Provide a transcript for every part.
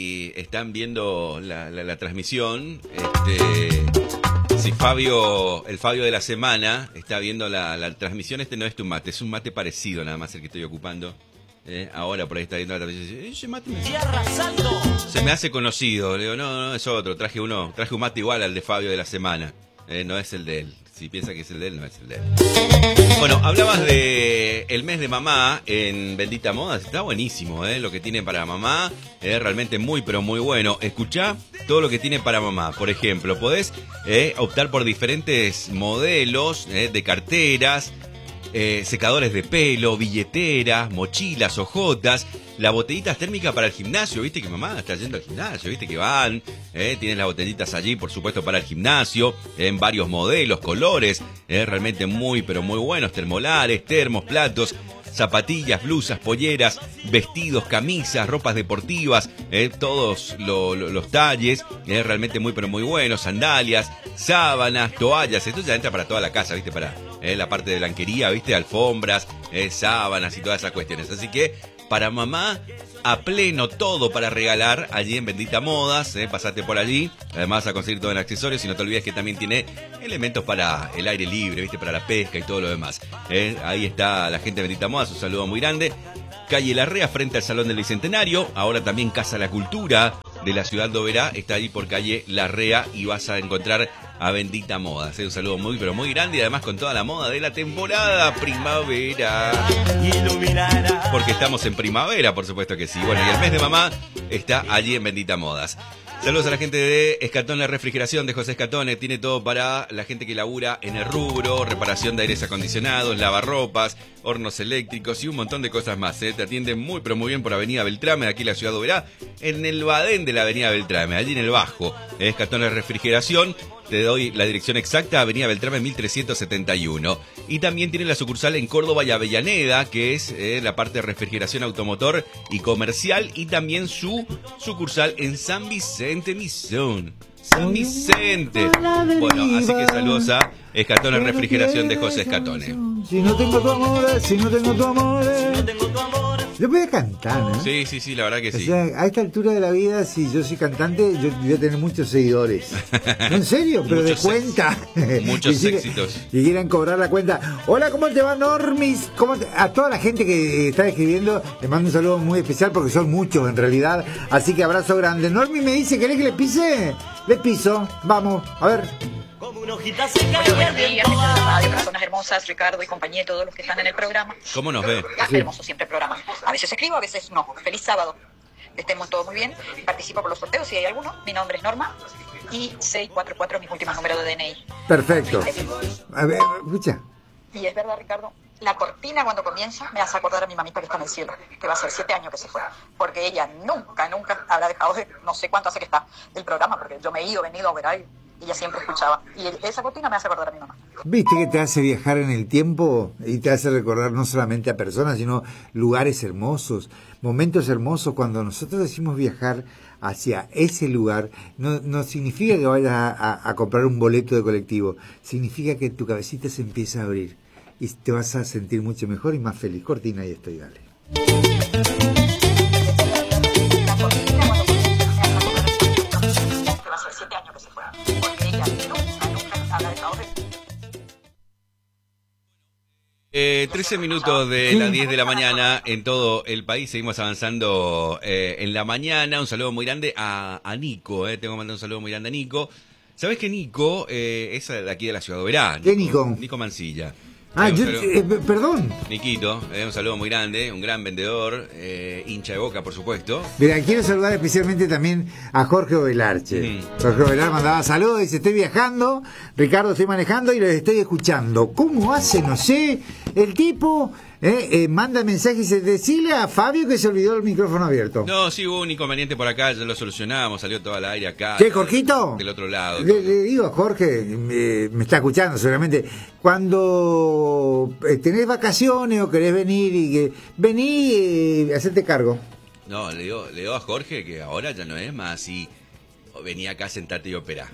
Y están viendo la transmisión. Si el Fabio de la semana está viendo la transmisión, no es tu mate, es un mate parecido nada más el que estoy ocupando. Ahora por ahí está viendo la transmisión. Ese mate se me hace conocido. Le digo, no, es otro. Traje un mate igual al de Fabio de la semana. No es el de él. Si piensa que es el de él, no es el de él. Bueno, hablabas de el mes de mamá en Bendita Modas. Está buenísimo, lo que tiene para mamá. Realmente muy, pero muy bueno. Escuchá todo lo que tiene para mamá. Por ejemplo, podés optar por diferentes modelos de carteras, secadores de pelo, billeteras, mochilas, hojotas, las botellitas térmicas para el gimnasio. Viste que mamá está yendo al gimnasio, viste que van, tienen las botellitas allí, por supuesto, para el gimnasio, en varios modelos, colores, realmente muy, pero muy buenos, termolares, termos, platos, zapatillas, blusas, polleras, vestidos, camisas, ropas deportivas, todos los talles, realmente muy pero muy buenos, sandalias, sábanas, toallas. Esto ya entra para toda la casa, viste, para la parte de blanquería, viste, alfombras, sábanas y todas esas cuestiones. Así que para mamá, a pleno todo para regalar allí en Bendita Modas, pasate por allí, además a conseguir todo en accesorios y no te olvides que también tiene elementos para el aire libre, viste, para la pesca y todo lo demás. Ahí está la gente de Bendita Modas, un saludo muy grande. Calle Larrea frente al Salón del Bicentenario, ahora también Casa La Cultura de la ciudad de Oberá, está ahí por calle Larrea y vas a encontrar a Bendita Modas. Un saludo muy pero muy grande y además con toda la moda de la temporada primavera. Porque estamos en primavera, por supuesto que sí. Bueno, y el mes de mamá está allí en Bendita Modas. Saludos a la gente de Escatone Refrigeración, de José Escatone. Tiene todo para la gente que labura en el rubro, reparación de aires acondicionados, lavarropas, hornos eléctricos y un montón de cosas más. Te atienden muy, pero muy bien por Avenida Beltrame, aquí en la ciudad de Oberá, en el badén de la Avenida Beltrame, allí en el Bajo. Escatone Refrigeración. Te doy la dirección exacta, Avenida Beltrame 1371. Y también tiene la sucursal en Córdoba y Avellaneda, que es la parte de refrigeración automotor y comercial. Y también su sucursal en San Vicente, Misón. San Vicente. Bueno, así que saludos a Escatone Refrigeración de José Escatone. Si no tengo tu amor, si no tengo tu amor. Yo voy a cantar, ¿no? Sí, la verdad que sí. O sea, a esta altura de la vida, si yo soy cantante, yo voy a tener muchos seguidores. No, en serio, pero de cuenta. Muchos éxitos. Y quieran cobrar la cuenta. Hola, ¿cómo te va, Normis? A toda la gente que está escribiendo, les mando un saludo muy especial porque son muchos en realidad. Así que abrazo grande. Normis me dice, ¿querés que le pise? Le piso. Vamos, a ver. Buenos días, personas hermosas, Ricardo y compañía, todos los que están en el programa. ¿Cómo nos ve? Sí. Hermoso siempre el programa. A veces escribo, a veces no. Feliz sábado. Estemos todos muy bien. Participo por los sorteos si hay alguno. Mi nombre es Norma y 644 mis últimos números de DNI. Perfecto. A ver, escucha. Y es verdad, Ricardo, la cortina cuando comienza me hace acordar a mi mamita que está en el cielo, que va a ser 7 años que se fue, porque ella nunca habrá dejado de, no sé cuánto hace que está del programa, porque yo me he venido a ver ahí. Y ella siempre escuchaba. Y esa cortina me hace acordar a mi mamá. ¿Viste que te hace viajar en el tiempo? Y te hace recordar no solamente a personas, sino lugares hermosos, momentos hermosos. Cuando nosotros decimos viajar hacia ese lugar, no significa que vayas a comprar un boleto de colectivo. Significa que tu cabecita se empieza a abrir. Y te vas a sentir mucho mejor y más feliz. Cortina, y estoy, dale. 13 minutos de las 10 de la mañana en todo el país. Seguimos avanzando en la mañana. Un saludo muy grande a Nico. Tengo que mandar un saludo muy grande a Nico. ¿Sabés que Nico es de aquí de la ciudad de Oberá? ¿Qué Nico? Nico Mancilla. Perdón. Niquito, un saludo muy grande, un gran vendedor, hincha de Boca, por supuesto. Mira, quiero saludar especialmente también a Jorge Ovelarche. Jorge Ovelar mandaba saludos, dice, estoy viajando, Ricardo, estoy manejando y los estoy escuchando. ¿Cómo hace? No sé. El tipo manda mensajes y dice, decile a Fabio que se olvidó el micrófono abierto. No, sí hubo un inconveniente por acá, ya lo solucionamos, salió todo al aire acá. ¿Qué, Jorgito? Del otro lado. Le digo a Jorge, me está escuchando seguramente, cuando tenés vacaciones o querés venir y que vení, hacerte cargo. No, le digo a Jorge que ahora ya no es más así, vení acá, sentate y operá.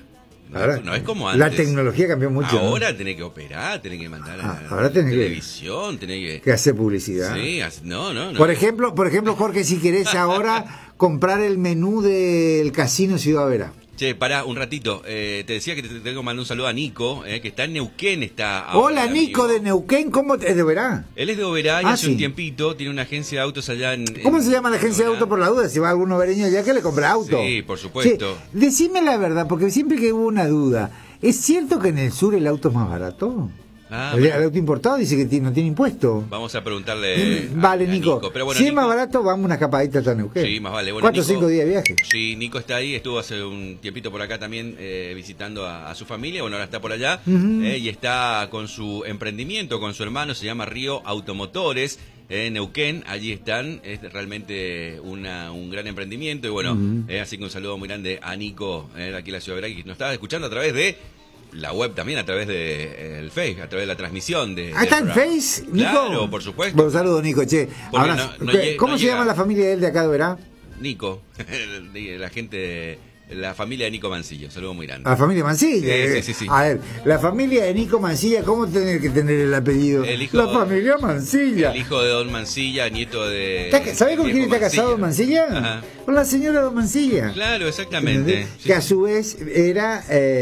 Ahora, no es como antes. La tecnología cambió mucho. Ahora tenés que operar, tenés que mandar a ahora tenés televisión, tenés que hacer publicidad. Sí, no. Por ejemplo, Jorge, si querés ahora comprar el menú del Casino Ciudad Vera. Che, pará un ratito. Te decía que te tengo que mandar un saludo a Nico, que está en Neuquén. Hola, Nico, amigo de Neuquén. ¿Cómo es de Oberá? Él es de Oberá y hace un tiempito tiene una agencia de autos allá en... ¿Cómo se llama la agencia de autos, por la duda? Si va algún obereño allá que le compra auto. Sí, por supuesto. Sí. Decime la verdad, porque siempre que hubo una duda, ¿es cierto que en el sur el auto es más barato? El auto importado dice que no tiene impuesto. Vamos a preguntarle vale, Nico. Pero bueno, si Nico, es más barato, vamos una escapadita hasta Neuquén. Sí, más vale. Bueno, 4 o 5 días de viaje. Sí, Nico está ahí, estuvo hace un tiempito por acá también visitando a su familia, bueno, ahora está por allá, y está con su emprendimiento, con su hermano, se llama Río Automotores, Neuquén, allí están, es realmente un gran emprendimiento, y bueno, así que un saludo muy grande a Nico, de aquí en la Ciudad de Verá, que nos estaba escuchando a través de la web también, a través de el Face, a través de la transmisión de... ¿Está en Face, Nico? Claro, por supuesto. Bueno, saludo, Nico, che. Ahora, ¿cómo se llama la familia de él de acá de Verá? Nico, la gente... La familia de Nico Mancilla, un saludo muy grande. La familia Mancilla. Sí. A ver, la familia de Nico Mancilla, ¿cómo tener que tener el apellido? La familia Mancilla. El hijo de Don Mancilla, nieto de... ¿Sabés con quién está casado Don Mancilla? Ajá. Con la señora Don Mancilla. Claro, exactamente. Que a su vez era,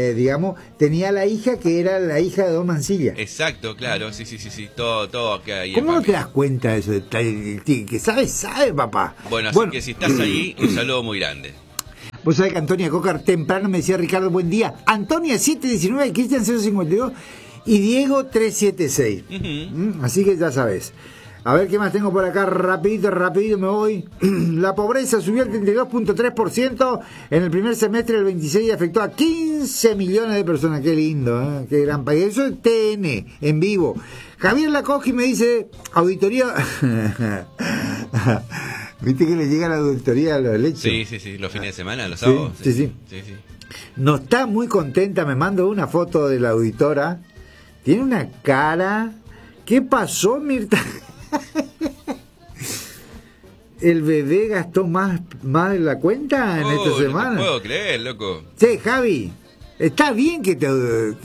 tenía la hija que era la hija de Don Mancilla. Exacto, claro, sí. Todo que hay. ¿Cómo no te das cuenta de eso? Que sabe, papá. Bueno, así que si estás ahí, un saludo muy grande. Vos sabés que Antonia Cocar temprano me decía Ricardo, buen día. Antonia 719, Cristian 052 y Diego 376. Así que ya sabes. A ver qué más tengo por acá, rapidito me voy. La pobreza subió al 32.3% en el primer semestre del 26 y afectó a 15 millones de personas. Qué lindo, qué gran país. Eso es TN, en vivo. Javier Lacoji me dice, auditoría... ¿Viste que le llega la auditoría a los lechos? Sí, los fines de semana, los sábados. Sí. No está muy contenta, me mando una foto de la auditora. Tiene una cara... ¿Qué pasó, Mirta? ¿El bebé gastó más de la cuenta en esta semana? No puedo creer, loco. Sí, Javi, está bien que te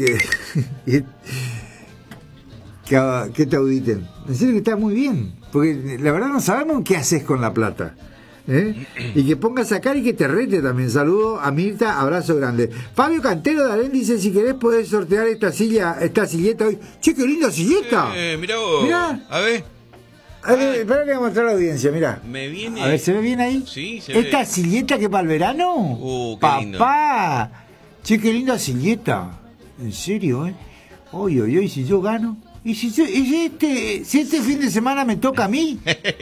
auditen. En serio que está muy bien. Porque la verdad no sabemos qué haces con la plata. Y que pongas a cara y que te rete también. Saludo a Mirta, abrazo grande. Fabio Cantero de Arén dice, si querés podés sortear esta silleta hoy. Che, qué linda silleta. Mirá vos. Mirá. A ver. Espera que voy a mostrar a la audiencia, mirá. Me viene... A ver, ¿se ve bien ahí? Sí, se ve. ¿Esta silleta que para el verano? Qué lindo. ¡Papá! Che, qué linda silleta. En serio, Oye, si yo gano... ¿Y si este fin de semana me toca a mí?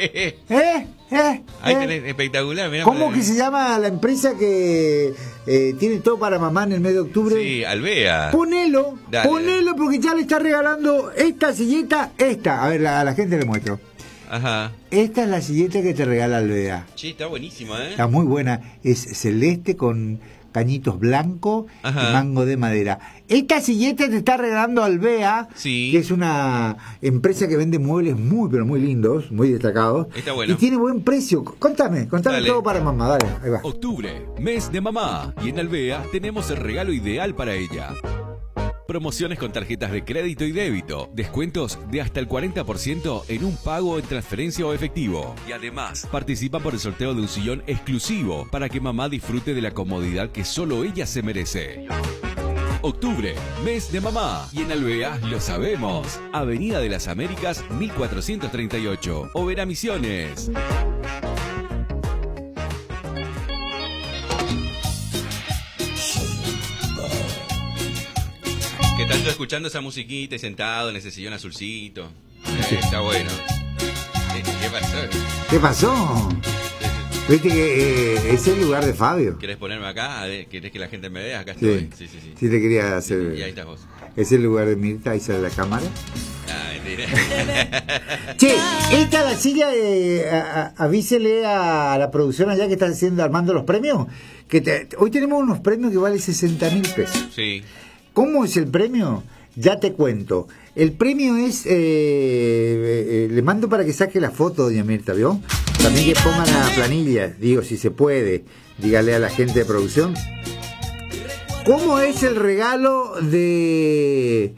Ahí tenés, espectacular, mirá. ¿Cómo que se llama la empresa que tiene todo para mamá en el mes de octubre? Sí, Alvea. Ponelo porque ya le está regalando esta silleta, A ver, a la gente le muestro. Ajá. Esta es la silleta que te regala Alvea. Sí, está buenísima, Está muy buena. Es celeste con cañitos blancos y mango de madera. Esta silleta te está regalando Alvea, que es una empresa que vende muebles muy, pero muy lindos, muy destacados. Está bueno. Y tiene buen precio. Contame todo para mamá, dale, ahí va. Octubre, mes de mamá. Y en Alvea tenemos el regalo ideal para ella. Promociones con tarjetas de crédito y débito. Descuentos de hasta el 40% en un pago en transferencia o efectivo. Y además, participan por el sorteo de un sillón exclusivo para que mamá disfrute de la comodidad que solo ella se merece. Octubre, mes de mamá. Y en Alvea lo sabemos. Avenida de las Américas, 1438. Oberá Misiones. ¿Qué tal tú escuchando esa musiquita y sentado en ese sillón azulcito? Está bueno. ¿Qué pasó? Viste que es el lugar de Fabio. ¿Querés ponerme acá? ¿Querés que la gente me vea? Acá estoy. Sí. Sí, te quería hacer. Y ahí estás vos. Es el lugar de Mirta, ahí sale la cámara. Mentira. Che, esta la silla avísele a la producción allá que está armando los premios. Hoy tenemos unos premios que valen 60.000 pesos. Sí. ¿Cómo es el premio? Ya te cuento. El premio es... le mando para que saque la foto, doña Mirta, ¿vio? También que pongan a la planilla, digo, si se puede. Dígale a la gente de producción. ¿Cómo es el regalo que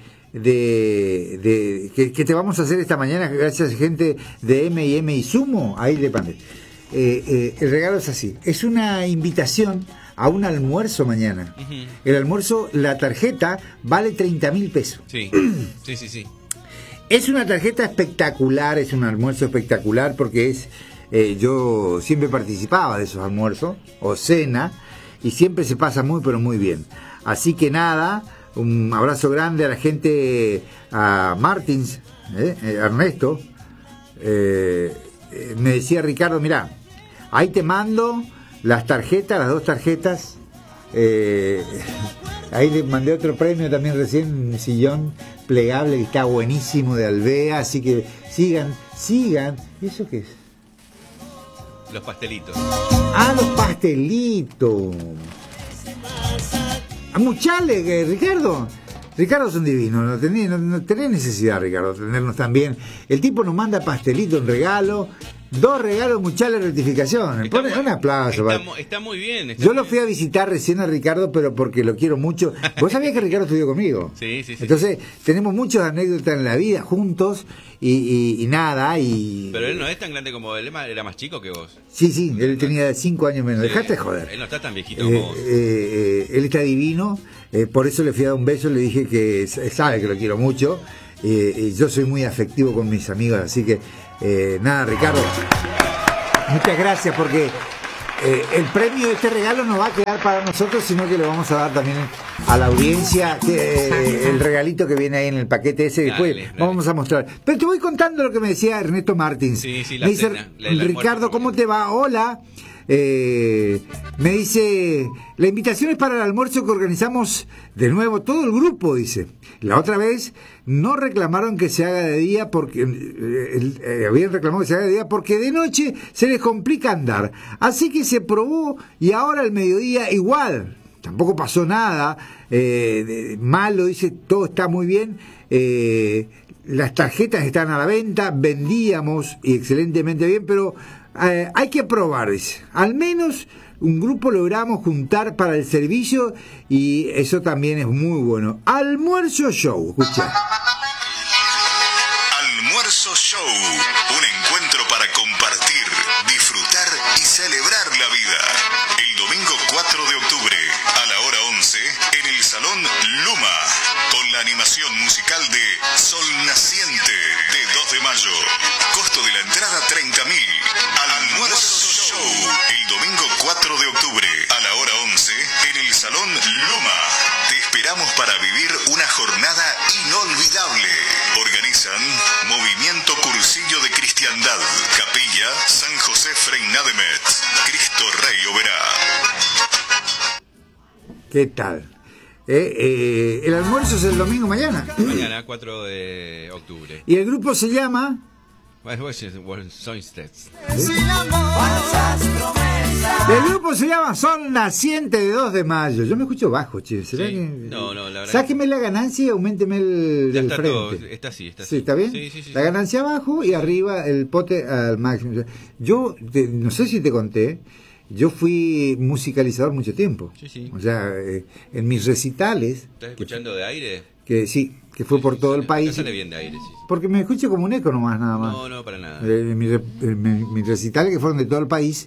te vamos a hacer esta mañana? Gracias, gente de M&M y Sumo. Ahí le mandé. El regalo es así. Es una invitación a un almuerzo mañana. Uh-huh. El almuerzo, la tarjeta vale 30.000 pesos. Sí, sí. Es una tarjeta espectacular, es un almuerzo espectacular porque yo siempre participaba de esos almuerzos o cena y siempre se pasa muy pero muy bien. Así que nada, un abrazo grande a la gente, a Martins, Ernesto. Me decía Ricardo, mirá, ahí te mando las tarjetas, las 2 tarjetas. Ahí le mandé otro premio también recién, un sillón plegable que está buenísimo de Alvea, así que sigan. ¿Y eso qué es? Los pastelitos. Ah, los pastelitos. Muchale, Ricardo. Ricardo son divinos, no tenés necesidad, Ricardo, de tenernos tan bien. El tipo nos manda pastelitos en regalo, 2 regalos, muchale rectificación. Pone un aplauso. Está muy bien. Yo lo fui a visitar recién a Ricardo, pero porque lo quiero mucho. Vos sabías que Ricardo estudió conmigo. Sí. Entonces, tenemos muchas anécdotas en la vida juntos y nada. Pero él no es tan grande como él, era más chico que vos. Sí, él tenía 5 años menos. Sí, dejate de joder. Él no está tan viejito como vos. Él está divino, por eso le fui a dar un beso, le dije que sabe que lo quiero mucho. Yo soy muy afectivo con mis amigos, así que nada, Ricardo, muchas gracias porque el premio de este regalo no va a quedar para nosotros, sino que le vamos a dar también a la audiencia el regalito que viene ahí en el paquete ese. Después vamos a mostrar. Pero te voy contando lo que me decía Ernesto Martins. Sí, me dice, Ricardo, ¿cómo te va? Hola. Me dice, la invitación es para el almuerzo que organizamos de nuevo todo el grupo, dice. La otra vez no reclamaron que se haga de día porque habían reclamado que se haga de día porque de noche se les complica andar. Así que se probó y ahora al mediodía igual. Tampoco pasó nada malo, dice, todo está muy bien. Las tarjetas están a la venta, vendíamos y excelentemente bien, pero hay que probar, dice. Al menos un grupo logramos juntar para el servicio y eso también es muy bueno. Almuerzo Show, escucha. Almuerzo Show, un encuentro para compartir, disfrutar y celebrar la vida. El domingo 4 de octubre, a la hora 11, en el Salón Luma, con la animación musical de Sol Naciente de 2 de mayo. Costo de la entrada 30.000. Almuerzo Show, el domingo 4 de octubre, a la hora 11, en el Salón Luma. Te esperamos para vivir una jornada inolvidable. Organizan Movimiento Cursillo de Cristiandad, Capilla San José Freinademet. Cristo Rey Oberá. ¿Qué tal? El almuerzo es el domingo mañana. Mañana, 4 de octubre. Y el grupo se llama... El grupo se llama Sol Naciente de 2 de mayo. Yo me escucho bajo, che. ¿Será que... No, la verdad. Sáqueme la ganancia y aumenteme el del frente. Todo, está así. Sí, ¿está bien? Sí. La ganancia abajo y arriba el pote al máximo. Yo, no sé si te conté, yo fui musicalizador mucho tiempo. Sí. O sea, en mis recitales... ¿Estás escuchando de aire? Que sí, que fue por todo el país. Sale bien de aire, sí. Porque me escucho como un eco nomás, nada más. No, para nada. Mis recitales que fueron de todo el país,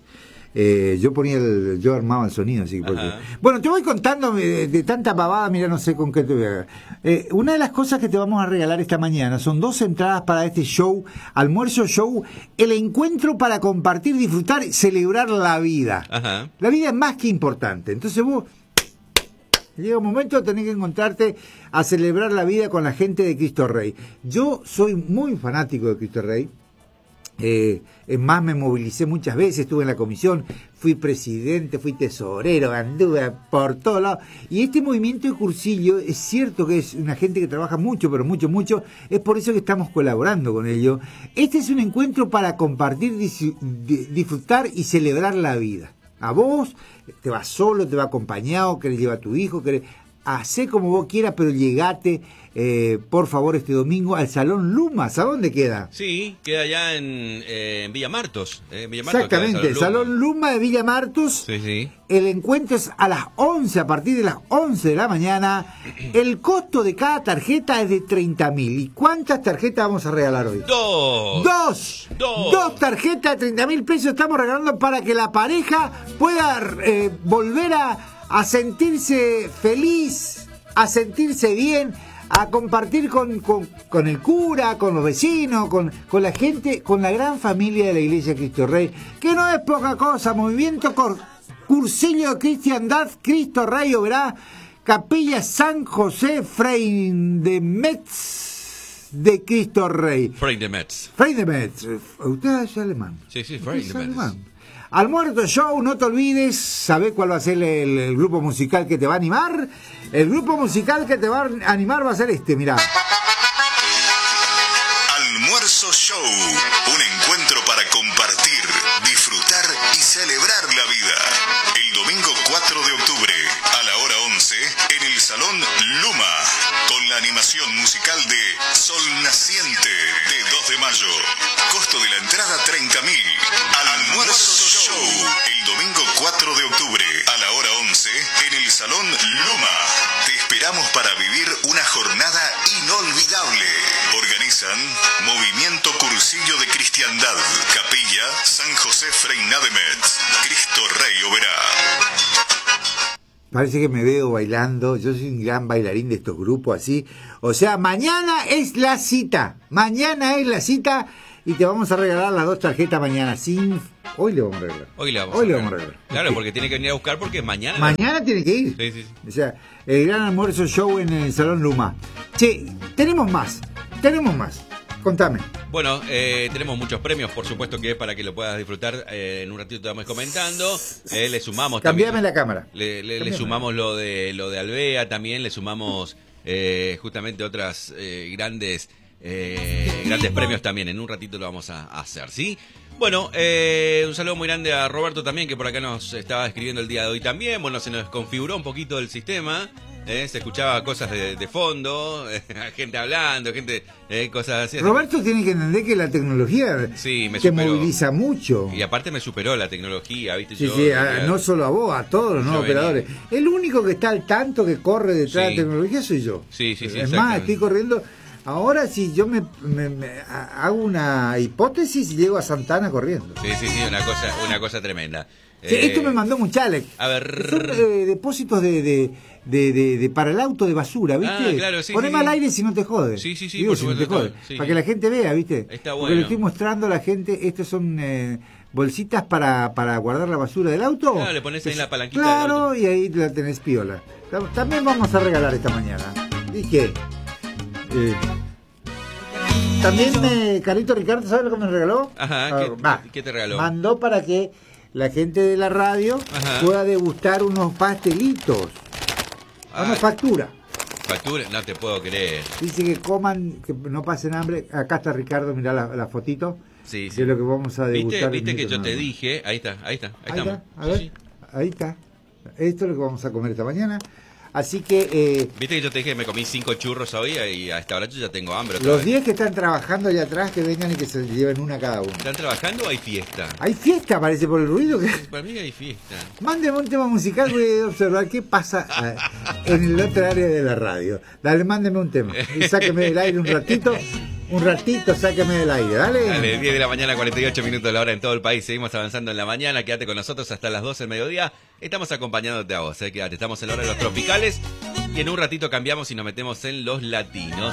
yo armaba el sonido, así que porque... Bueno, te voy contando de tanta pavada, mira, no sé con qué te voy a... una de las cosas que te vamos a regalar esta mañana son 2 entradas para este show, Almuerzo Show, el encuentro para compartir, disfrutar y celebrar la vida. Ajá. La vida es más que importante, entonces vos... Llega un momento de tener que encontrarte a celebrar la vida con la gente de Cristo Rey. Yo soy muy fanático de Cristo Rey. Es más, me movilicé muchas veces, estuve en la comisión, fui presidente, fui tesorero, anduve por todos lados. Y este movimiento de cursillo, es cierto que es una gente que trabaja mucho, pero mucho, es por eso que estamos colaborando con ellos. Este es un encuentro para compartir, disfrutar y celebrar la vida. A vos, te vas solo, te vas acompañado, querés llevar a tu hijo, hacé como vos quieras, pero llegate, por favor, este domingo al Salón Lumas. ¿A dónde queda? Sí, queda allá en Villa Martos. Exactamente, el Salón Luma de Villa Martos. Sí, sí. El encuentro es a las 11, a partir de las 11 de la mañana. El costo de cada tarjeta es de 30.000. ¿Y cuántas tarjetas vamos a regalar hoy? Dos Tarjetas de 30.000 pesos estamos regalando para que la pareja pueda volver a sentirse feliz, a sentirse bien, a compartir con el cura, con los vecinos, con la gente, con la gran familia de la Iglesia Cristo Rey, que no es poca cosa. Movimiento Cursillo de Cristiandad Cristo Rey Oberá, Capilla San José Frei de Metz de Cristo Rey. Frei de Metz. Usted es alemán. Sí, Frei de Metz. Almuerzo Show, no te olvides, ¿sabés cuál va a ser el grupo musical que te va a animar? El grupo musical que te va a animar va a ser este, mirá. Almuerzo Show, un encuentro para compartir, disfrutar y celebrar la vida. El domingo 4 de octubre, a la hora 11, en el Salón Luma, con la animación musical de Sol Naciente, de 2 de mayo. Costo de la entrada 30.000. Almuerzo Show, el domingo 4 de octubre, a la hora 11, en el Salón Luma. Te esperamos para vivir una jornada inolvidable. Organizan Movimiento Cursillo de Cristiandad, Capilla San José Frei de Metz, Cristo Rey Oberá. Parece que me veo bailando, yo soy un gran bailarín de estos grupos así. O sea, mañana es la cita y te vamos a regalar las 2 tarjetas mañana. Hoy le vamos a regalar. Hoy le vamos a regalar. Claro, porque tiene que venir a buscar porque mañana... Mañana tiene que ir. Sí. O sea, el gran almuerzo show en el Salón Luma. Che, tenemos más. Contame. Bueno, tenemos muchos premios, por supuesto que es para que lo puedas disfrutar. En un ratito te vamos comentando. Le sumamos Cambiame también, la cámara. Le sumamos lo de Alvea también. Le sumamos justamente otras grandes premios también. En un ratito lo vamos a hacer, ¿sí? Bueno, un saludo muy grande a Roberto también, que por acá nos estaba escribiendo el día de hoy también. Bueno, se nos configuró un poquito el sistema. Se escuchaba cosas de fondo, gente hablando, cosas así. Roberto tiene que entender que la tecnología te moviliza mucho. Y aparte me superó la tecnología, ¿viste? Sí, no solo a vos, a todos los nuevos operadores. El único que está al tanto, que corre detrás de la tecnología, soy yo. Sí, es más, estoy corriendo. Ahora, si yo me hago una hipótesis, llego a Santana corriendo. Sí, una cosa tremenda. Sí, esto me mandó Muchales. A ver. Son depósitos de para el auto de basura, ¿viste? Ah, claro, sí. Poneme al aire si no te jode. Sí, Digo, por si no te supuesto. jode. Sí. Para que la gente vea, ¿viste? Está Porque bueno. le estoy mostrando a la gente, estos son bolsitas para guardar la basura del auto. Claro, le pones ahí en la palanquita. Claro, y ahí la tenés piola. También vamos a regalar esta mañana. Dije. También Carlito Ricardo, ¿sabes lo que me regaló? Ajá, ¿qué te regaló? Mandó para que la gente de la radio pueda degustar unos pastelitos. Una factura. ¿Factura? No te puedo creer. Dice que coman, que no pasen hambre. Acá está Ricardo, mirá la fotito. Sí. De lo que vamos a degustar. ¿Viste que yo te dije? Ahí estamos. A ver, ahí está. Esto es lo que vamos a comer esta mañana. Así que... Viste que yo te dije que me comí 5 churros hoy y a esta hora yo ya tengo hambre. Los 10 que están trabajando allá atrás, que vengan y que se lleven una cada uno. ¿Están trabajando o hay fiesta? Hay fiesta, parece, por el ruido que... Para mí hay fiesta. Mándeme un tema musical, voy a observar qué pasa en el otro área de la radio. Dale, mándeme un tema. Y sáqueme del aire un ratito, sáqueme del aire, dale. Dale, 10 de la mañana, 48 minutos de la hora en todo el país. Seguimos avanzando en la mañana. Quédate con nosotros hasta las 12 del mediodía. Estamos acompañándote a vos, quédate. Estamos en la hora de los tropicales y en un ratito cambiamos y nos metemos en los latinos.